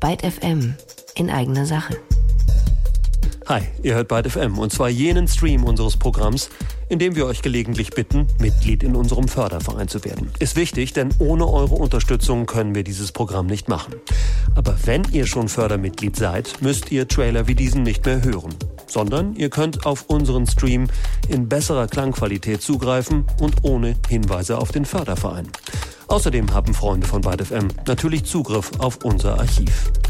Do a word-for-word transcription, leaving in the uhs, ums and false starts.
Byte F M in eigener Sache. Hi, ihr hört Byte F M und zwar jenen Stream unseres Programms, in dem wir euch gelegentlich bitten, Mitglied in unserem Förderverein zu werden. Ist wichtig, denn ohne eure Unterstützung können wir dieses Programm nicht machen. Aber wenn ihr schon Fördermitglied seid, müsst ihr Trailer wie diesen nicht mehr hören, sondern ihr könnt auf unseren Stream in besserer Klangqualität zugreifen und ohne Hinweise auf den Förderverein. Außerdem haben Freunde von Byte F M natürlich Zugriff auf unser Archiv.